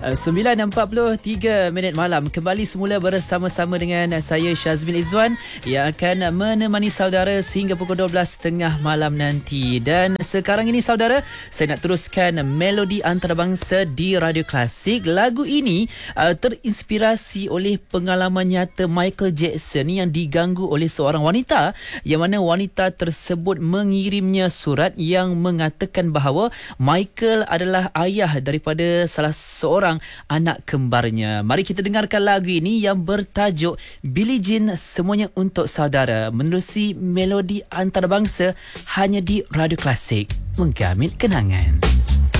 9:43 malam. Kembali semula bersama-sama dengan saya Syazmin Izzuan yang akan menemani saudara sehingga pukul 12.30 malam nanti. Dan sekarang ini saudara, saya nak teruskan melodi antarabangsa di Radio Klasik. Lagu ini terinspirasi oleh pengalaman nyata Michael Jackson yang diganggu oleh seorang wanita, yang mana wanita tersebut mengirimnya surat yang mengatakan bahawa Michael adalah ayah daripada salah seorang anak kembarnya. Mari kita dengarkan lagu ini yang bertajuk Billie Jean, semuanya untuk saudara, menerusi melodi antarabangsa hanya di Radio Klasik, menggamit kenangan.